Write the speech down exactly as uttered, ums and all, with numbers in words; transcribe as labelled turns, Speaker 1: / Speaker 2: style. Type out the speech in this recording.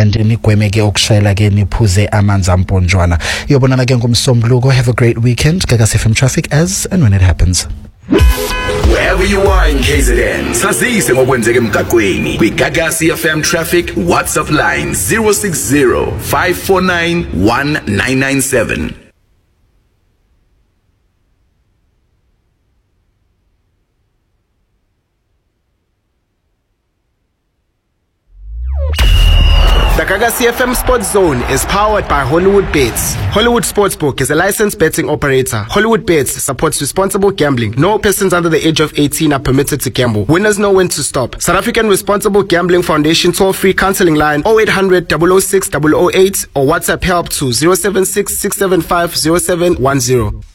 Speaker 1: and nigweme ke ukushayela ke niphuze amanzi amponjwana. Iyobonana ke ngomsombuluko. Have a great weekend. Gagasi F M traffic as and when it happens.
Speaker 2: Wherever you are in K Z N, sazise ngokwenzeka emgaqweni. Kwi-Gagasi F M traffic WhatsApp line zero six zero five four nine one nine nine seven.
Speaker 3: The Gagasi F M Sports Zone is powered by Hollywood Bets. Hollywood Sportsbook is a licensed betting operator. Hollywood Bets supports responsible gambling. No persons under the age of eighteen are permitted to gamble. Winners know when to stop. South African Responsible Gambling Foundation toll-free counseling line oh eight hundred, double oh six, double oh eight or WhatsApp help to zero seven six, six seven five, zero seven one zero.